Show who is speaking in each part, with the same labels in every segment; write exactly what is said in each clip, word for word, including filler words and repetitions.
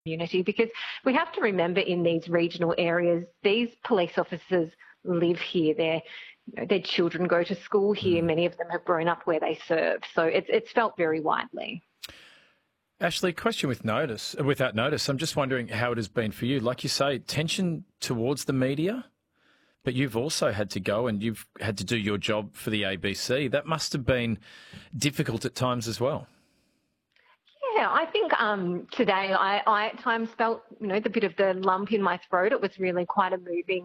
Speaker 1: community, because we have to remember in these regional areas, these police officers live here. Their, you know, their children go to school here. Mm. Many of them have grown up where they serve. So it's, it's felt very widely.
Speaker 2: Ashley, question with notice, without notice. I'm just wondering how it has been for you. Like you say, tension towards the media, but you've also had to go and you've had to do your job for the A B C. That must have been difficult at times as well.
Speaker 1: Yeah, I think um, today I, I at times felt, you know, the bit of the lump in my throat. It was really quite a moving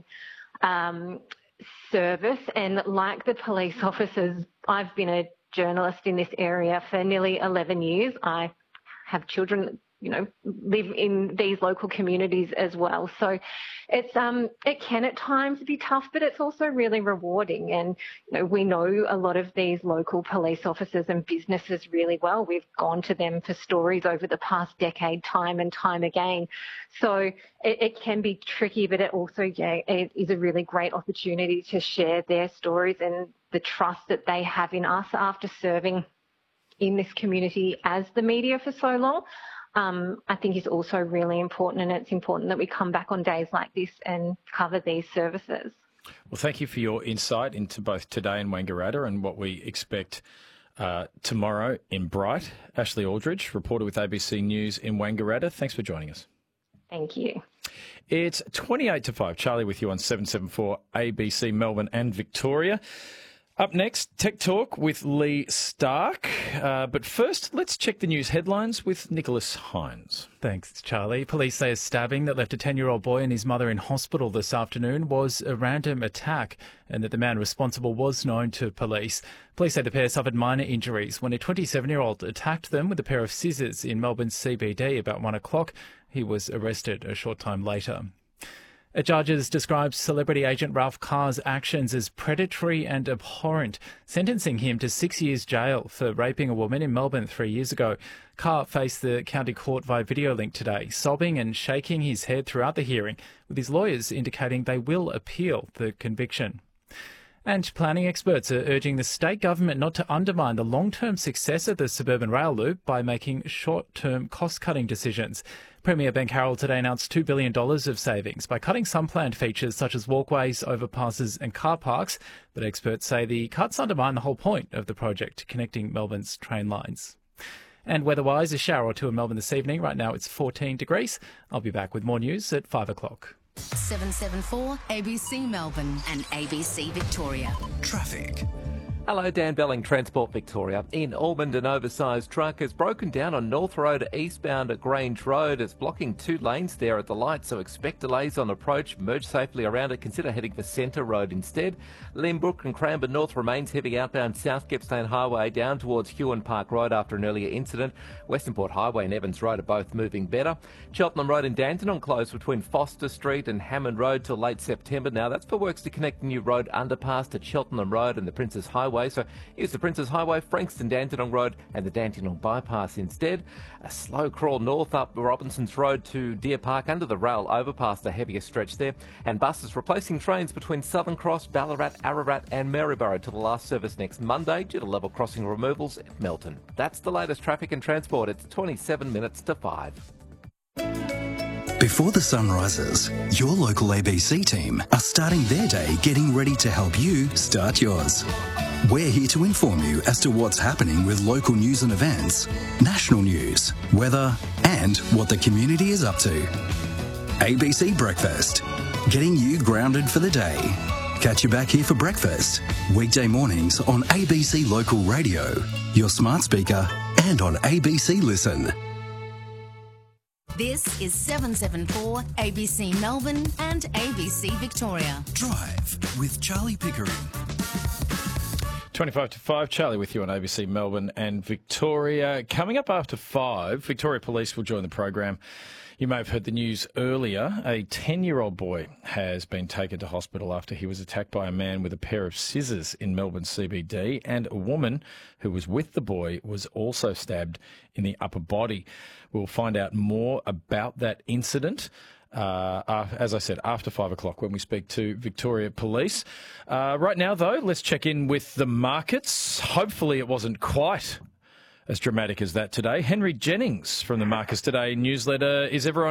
Speaker 1: um, service. And like the police officers, I've been a journalist in this area for nearly eleven years. I have children, you know, live in these local communities as well. So it's um it can at times be tough, but it's also really rewarding. And, you know, we know a lot of these local police officers and businesses really well. We've gone to them for stories over the past decade, time and time again. So it, it can be tricky, but it also, yeah, it is a really great opportunity to share their stories and the trust that they have in us after serving in this community as the media for so long. Um, I think is also really important, and it's important that we come back on days like this and cover these services.
Speaker 2: Well, thank you for your insight into both today in Wangaratta and what we expect uh, tomorrow in Bright. Ashley Aldridge, reporter with A B C News in Wangaratta. Thanks for joining us.
Speaker 1: Thank you.
Speaker 2: It's twenty-eight to five. Charlie with you on seven seven four A B C Melbourne and Victoria. Up next, Tech Talk with Lee Stark. Uh, but first, let's check the news headlines with Nicholas Hines.
Speaker 3: Thanks, Charlie. Police say a stabbing that left a ten-year-old boy and his mother in hospital this afternoon was a random attack, and that the man responsible was known to police. Police say the pair suffered minor injuries when a twenty-seven-year-old attacked them with a pair of scissors in Melbourne's C B D about one o'clock. He was arrested a short time later. A judge has described celebrity agent Ralph Carr's actions as predatory and abhorrent, sentencing him to six years jail for raping a woman in Melbourne three years ago. Carr faced the county court via video link today, sobbing and shaking his head throughout the hearing, with his lawyers indicating they will appeal the conviction. And planning experts are urging the state government not to undermine the long-term success of the suburban rail loop by making short-term cost-cutting decisions. Premier Ben Carroll today announced two billion dollars of savings by cutting some planned features such as walkways, overpasses and car parks. But experts say the cuts undermine the whole point of the project, connecting Melbourne's train lines. And weather-wise, a shower or two in Melbourne this evening. Right now it's fourteen degrees. I'll be back with more news at five o'clock.
Speaker 4: seven seven four A B C Melbourne and A B C Victoria.
Speaker 5: Traffic.
Speaker 6: Hello, Dan Belling, Transport Victoria. In Ormond, an oversized truck has broken down on North Road eastbound at Grange Road. It's blocking two lanes there at the light, so expect delays on approach. Merge safely around it. Consider heading for Centre Road instead. Limbrook and Cranbourne North remains heavy outbound South Gippsland Highway down towards Huon Park Road after an earlier incident. Western Port Highway and Evans Road are both moving better. Cheltenham Road and Dandenong closed between Foster Street and Hammond Road till late September. Now, that's for works to connect the new road underpass to Cheltenham Road and the Princes Highway. So here's the Princes Highway, Frankston Dandenong Road and the Dandenong Bypass instead. A slow crawl north up Robinson's Road to Deer Park under the rail overpass, the heaviest stretch there. And buses replacing trains between Southern Cross, Ballarat, Ararat and Maryborough to the last service next Monday due to level crossing removals at Melton. That's the latest traffic and transport. It's twenty-seven minutes to five.
Speaker 5: Before the sun rises, your local A B C team are starting their day getting ready to help you start yours. We're here to inform you as to what's happening with local news and events, national news, weather, and what the community is up to. A B C Breakfast, getting you grounded for the day. Catch you back here for breakfast, weekday mornings on A B C Local Radio, your smart speaker, and on A B C Listen.
Speaker 4: This is seven seven four A B C Melbourne and A B C Victoria.
Speaker 5: Drive with Charlie Pickering.
Speaker 2: twenty-five to five, Charlie with you on A B C Melbourne and Victoria. Coming up after five, Victoria Police will join the program. You may have heard the news earlier. A ten-year-old boy has been taken to hospital after he was attacked by a man with a pair of scissors in Melbourne C B D, and a woman who was with the boy was also stabbed in the upper body. We'll find out more about that incident. Uh, as I said, after five o'clock when we speak to Victoria Police. Uh, right now, though, let's check in with the markets. Hopefully it wasn't quite as dramatic as that today. Henry Jennings from the Marcus Today newsletter. Is everyone